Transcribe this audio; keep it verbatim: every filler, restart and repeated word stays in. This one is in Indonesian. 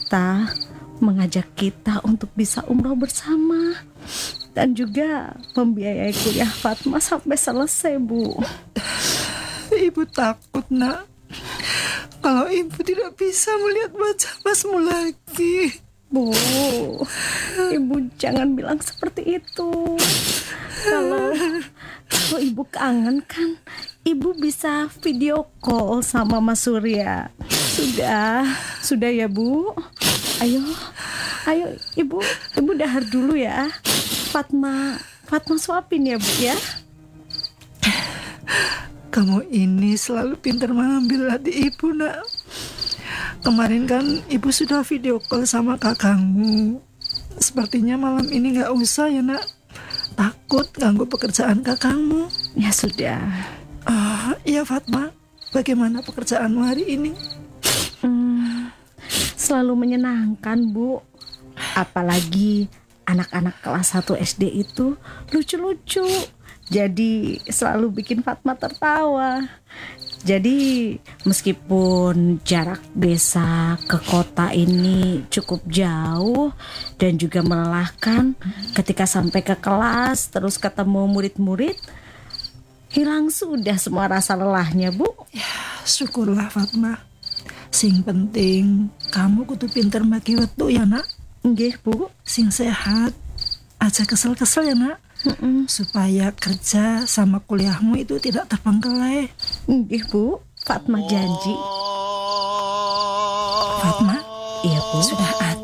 kita, mengajak kita untuk bisa umroh bersama, dan juga membiayai kuliah Fatma sampai selesai, Bu. Ibu takut, Nak, kalau ibu tidak bisa melihat wajah Masmu lagi. Bu, ibu jangan bilang seperti itu. Kalau kalau ibu kangen kan, ibu bisa video call sama Mas Surya. Sudah, sudah ya, Bu. Ayo, ayo ibu, ibu dahar dulu ya. Fatma, Fatma suapin ya, Bu ya. Kamu ini selalu pintar mengambil hati ibu, Nak. Kemarin kan ibu sudah video call sama kakangmu. Sepertinya malam ini gak usah ya, Nak. Takut ganggu pekerjaan kakangmu. Ya sudah. Ah, iya Fatma, bagaimana pekerjaanmu hari ini? Hmm, selalu menyenangkan, Bu. Apalagi anak-anak kelas satu S D itu lucu-lucu. Jadi selalu bikin Fatma tertawa. Jadi meskipun jarak desa ke kota ini cukup jauh dan juga melelahkan, ketika sampai ke kelas terus ketemu murid-murid, hilang sudah semua rasa lelahnya, Bu. Ya, syukurlah Fatma. Sing penting kamu kudu pinter bagi waktu ya, Nak. Nggih, Bu. Sing sehat, aja kesel-kesel ya, Nak. Mm-mm. Supaya kerja sama kuliahmu itu tidak terbengkelai. Nggih, Bu. Fatma janji. Fatma, Iya, Bu. sudah